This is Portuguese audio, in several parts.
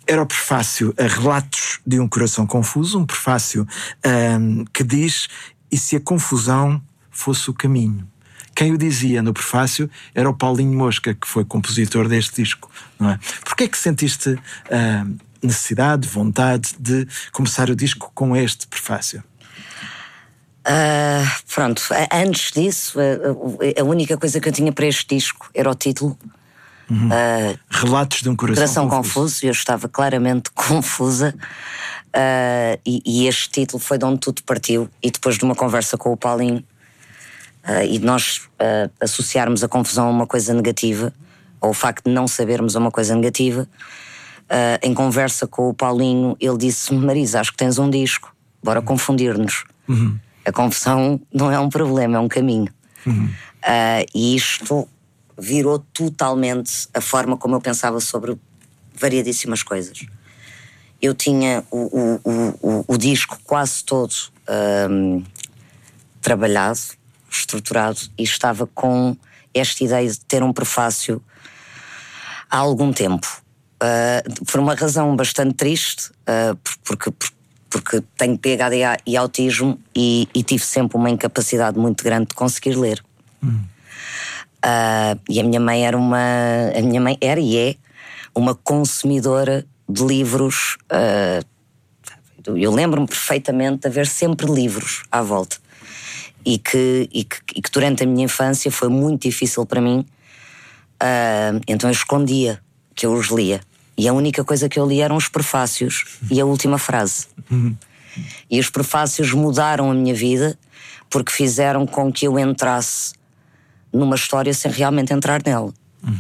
era o prefácio a Relatos de um Coração Confuso, um prefácio que diz: e se a confusão fosse o caminho? Quem o dizia no prefácio era o Paulinho Mosca, que foi compositor deste disco, não é? Porquê é que sentiste necessidade, vontade de começar o disco com este prefácio? Pronto, antes disso, a única coisa que eu tinha para este disco era o título. Relatos de um Coração Confuso. Eu estava claramente confusa, e este título foi de onde tudo partiu. E depois de uma conversa com o Paulinho, e de nós associarmos a confusão a uma coisa negativa, ou o facto de não sabermos a uma coisa negativa, em conversa com o Paulinho, ele disse: Marisa, acho que tens um disco, bora confundir-nos. A confusão não é um problema, é um caminho. E isto virou totalmente a forma como eu pensava sobre variadíssimas coisas. Eu tinha o disco quase todo trabalhado, estruturado, e estava com esta ideia de ter um prefácio há algum tempo. Por uma razão bastante triste, porque tenho PhD e autismo, e tive sempre uma incapacidade muito grande de conseguir ler. E a minha mãe era e é uma consumidora de livros. Eu lembro-me perfeitamente de haver sempre livros à volta, e que durante a minha infância foi muito difícil para mim. Então eu escondia que eu os lia, e a única coisa que eu li eram os prefácios e a última frase. E os prefácios mudaram a minha vida, porque fizeram com que eu entrasse numa história sem realmente entrar nela.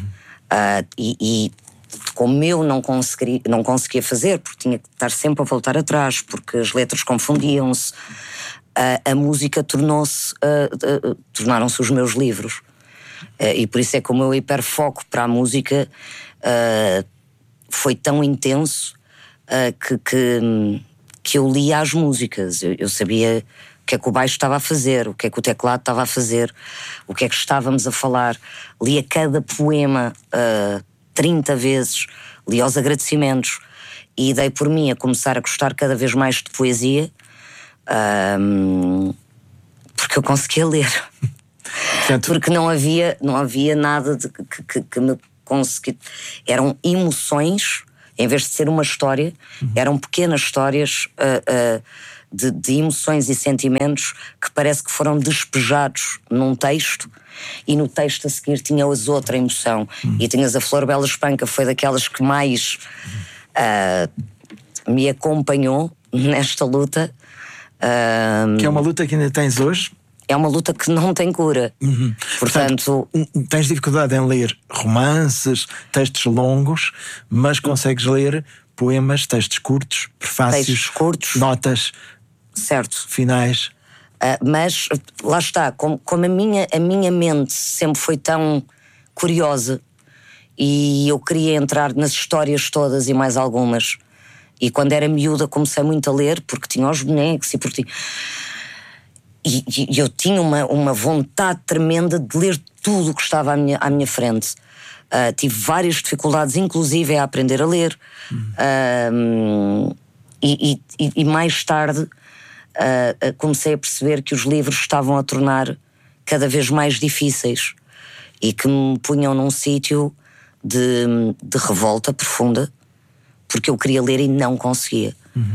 E como eu não conseguia fazer, porque tinha que estar sempre a voltar atrás, porque as letras confundiam-se, a música tornaram-se os meus livros. E por isso é que o meu hiperfoco para a música foi tão intenso, que eu lia as músicas. Eu sabia o que é que o baixo estava a fazer, o que é que o teclado estava a fazer, o que é que estávamos a falar. Lia cada poema 30 vezes, lia os agradecimentos, e dei por mim a começar a gostar cada vez mais de poesia, porque eu conseguia ler. Porque não havia nada que me conseguisse. Eram emoções, em vez de ser uma história, eram pequenas histórias de emoções e sentimentos que parece que foram despejados num texto, e no texto a seguir tinhas outra emoção. E tinhas a Flor Bela Espanca, foi daquelas que mais me acompanhou nesta luta. Que é uma luta que ainda tens hoje? É uma luta que não tem cura. Portanto, tens dificuldade em ler romances, textos longos, mas consegues ler poemas, textos curtos, prefácios, notas, certo, finais. Mas lá está, como a minha mente sempre foi tão curiosa, e eu queria entrar nas histórias todas e mais algumas. E quando era miúda comecei muito a ler, porque tinha os bonecos e eu tinha uma vontade tremenda de ler tudo o que estava à minha frente. Tive várias dificuldades, inclusive a aprender a ler. E mais tarde comecei a perceber que os livros estavam a tornar cada vez mais difíceis, e que me punham num sítio de revolta profunda, porque eu queria ler e não conseguia.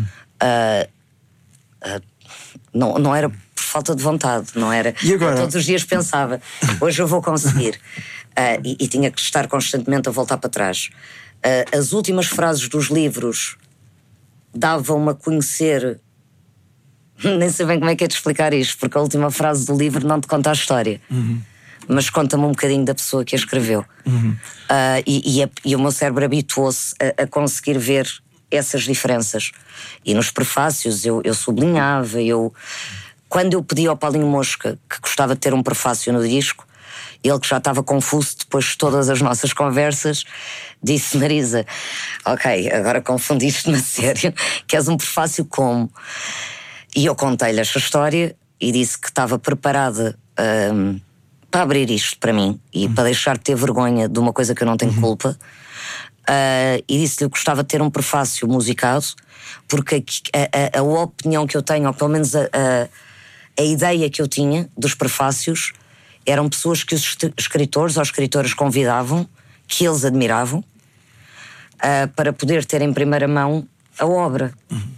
Não era por falta de vontade, não era. E agora? Eu todos os dias pensava, hoje eu vou conseguir. E tinha que estar constantemente a voltar para trás. As últimas frases dos livros davam-me a conhecer. Nem sei bem como é que é de explicar isto, porque a última frase do livro não te conta a história, mas conta-me um bocadinho da pessoa que a escreveu. E o meu cérebro habituou-se a conseguir ver essas diferenças. E nos prefácios eu sublinhava. Quando eu pedi ao Paulinho Mosca que gostava de ter um prefácio no disco, ele, que já estava confuso depois de todas as nossas conversas, disse: Marisa, ok, agora confundiste-me a sério, queres um prefácio como? E eu contei-lhe esta história e disse que estava preparada para abrir isto para mim, e para deixar de ter vergonha de uma coisa que eu não tenho culpa, e disse-lhe que gostava de ter um prefácio musicado, porque a opinião que eu tenho, ou pelo menos a ideia que eu tinha dos prefácios, eram pessoas que os escritores ou escritoras convidavam, que eles admiravam, para poder ter em primeira mão a obra.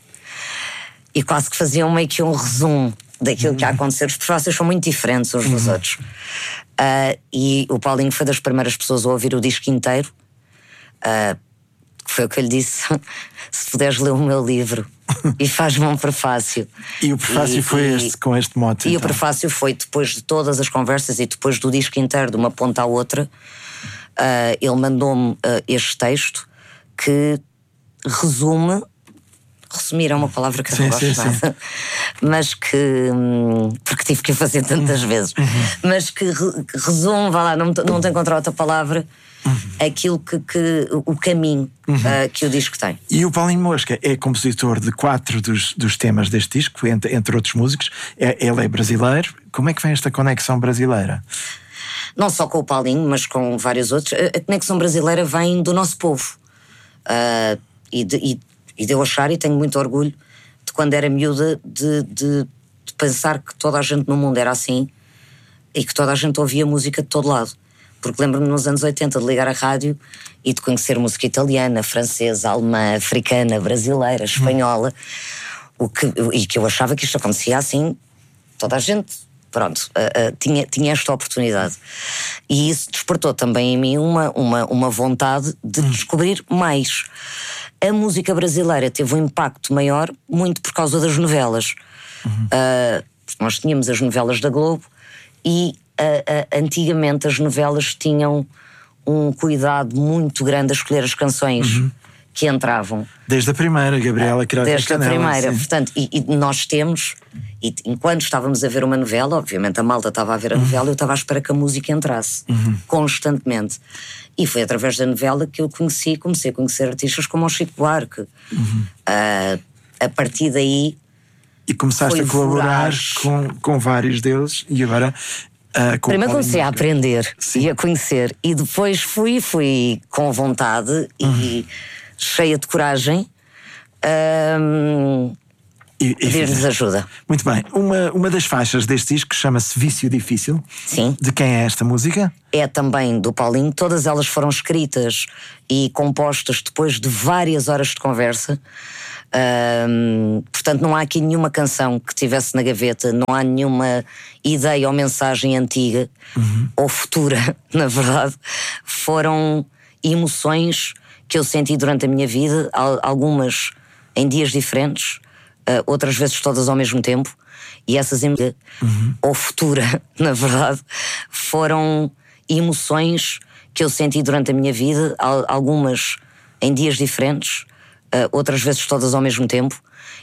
E quase que faziam meio que um resumo daquilo que ia acontecer. Os prefácios são muito diferentes uns dos outros. E o Paulinho foi das primeiras pessoas a ouvir o disco inteiro. Foi o que eu lhe disse: se puderes ler o meu livro e faz-me um prefácio. E o prefácio foi com este mote. E então. O prefácio foi depois de todas as conversas e depois do disco inteiro, de uma ponta à outra. Ele mandou-me este texto que resume. Resumir é uma palavra que eu não gosto nada, mas que, porque tive que o fazer tantas vezes, mas que resume, vá lá, não te encontrar outra palavra, aquilo o caminho que o disco tem. E o Paulinho Mosca é compositor de 4 dos temas deste disco, entre outros músicos. Ele é brasileiro. Como é que vem esta conexão brasileira? Não só com o Paulinho, mas com vários outros. A conexão brasileira vem do nosso povo. E de eu achar, e tenho muito orgulho, de quando era miúda, de pensar que toda a gente no mundo era assim e que toda a gente ouvia música de todo lado. Porque lembro-me nos anos 80 de ligar a rádio e de conhecer música italiana, francesa, alemã, africana, brasileira, espanhola, e que eu achava que isto acontecia assim, toda a gente, pronto, tinha esta oportunidade. E isso despertou também em mim uma vontade de descobrir mais. A música brasileira teve um impacto maior muito por causa das novelas. Nós tínhamos as novelas da Globo e antigamente as novelas tinham um cuidado muito grande a escolher as canções que entravam. Desde a primeira, Gabriela Queiroz Desde a primeira, sim. portanto, e nós temos, e enquanto estávamos a ver uma novela, obviamente a malta estava a ver a novela, eu estava à espera que a música entrasse, constantemente. E foi através da novela que eu comecei a conhecer artistas como o Chico Buarque. A partir daí... E começaste a colaborar com vários deles, e agora... Primeiro comecei a aprender e a conhecer, e depois fui com vontade e cheia de coragem pedir-lhes ajuda. Muito bem. Uma das faixas deste disco chama-se Vício Difícil. Sim. De quem é esta música? É também do Paulinho. Todas elas foram escritas e compostas depois de várias horas de conversa. Portanto, não há aqui nenhuma canção que tivesse na gaveta, não há nenhuma ideia ou mensagem antiga ou futura, na verdade. Foram emoções que eu senti durante a minha vida, algumas em dias diferentes, outras vezes todas ao mesmo tempo, e essas ou futura, na verdade, foram emoções que eu senti durante a minha vida, algumas em dias diferentes, outras vezes todas ao mesmo tempo,